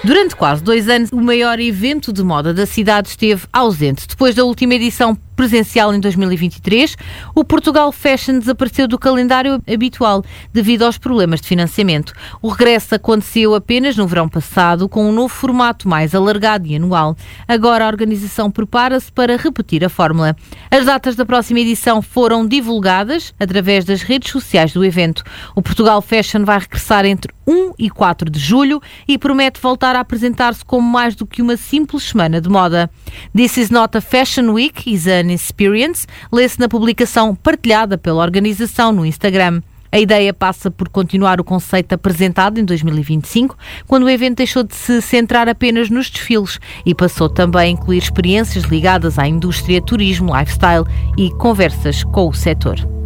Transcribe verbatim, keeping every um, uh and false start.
Durante quase dois anos, o maior evento de moda da cidade esteve ausente. Depois da última edição presencial em dois mil e vinte e três, o Portugal Fashion desapareceu do calendário habitual devido aos problemas de financiamento. O regresso aconteceu apenas no verão passado, com um novo formato mais alargado e anual. Agora a organização prepara-se para repetir a fórmula. As datas da próxima edição foram divulgadas através das redes sociais do evento. O Portugal Fashion vai regressar entre um e quatro de julho e promete voltar a apresentar-se como mais do que uma simples semana de moda. This is not a Fashion Week, is an experience, lê-se na publicação partilhada pela organização no Instagram. A ideia passa por continuar o conceito apresentado em dois mil e vinte e cinco, quando o evento deixou de se centrar apenas nos desfiles e passou também a incluir experiências ligadas à indústria, turismo, lifestyle e conversas com o setor.